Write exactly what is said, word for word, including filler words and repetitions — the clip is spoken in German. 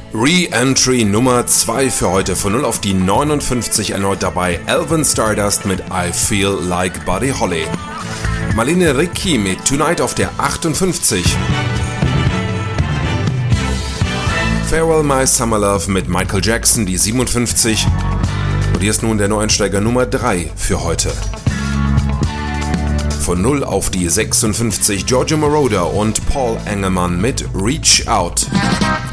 Re-Entry Nummer zwei für heute, von null auf die neunundfünfzig erneut dabei Alvin Stardust mit I Feel Like Buddy Holly. Marlene Ricky mit Tonight auf der achtundfünfzig. Farewell My Summer Love mit Michael Jackson, die siebenundfünfzig. Und hier ist nun der Neueinsteiger Nummer drei für heute. Von null auf die sechsundfünfzig Giorgio Moroder und Paul Engelmann mit Reach Out.